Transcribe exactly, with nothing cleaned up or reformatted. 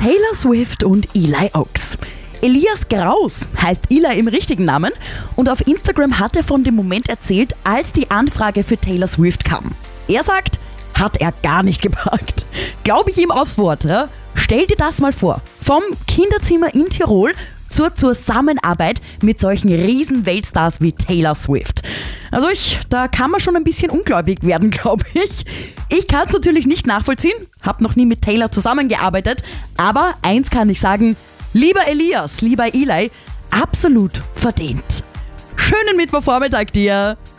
Taylor Swift und Eli Oaks. Elias Graus heißt Eli im richtigen Namen und auf Instagram hat er von dem Moment erzählt, als die Anfrage für Taylor Swift kam. Er sagt, hat er gar nicht gepackt. Glaube ich ihm aufs Wort. Ja? Stell dir das mal vor. Vom Kinderzimmer in Tirol zur Zusammenarbeit mit solchen riesen Weltstars wie Taylor Swift. Also ich, da kann man schon ein bisschen ungläubig werden, glaube ich. Ich kann es natürlich nicht nachvollziehen, habe noch nie mit Taylor zusammengearbeitet, aber eins kann ich sagen, lieber Elias, lieber Eli, absolut verdient. Schönen Mittwochvormittag dir!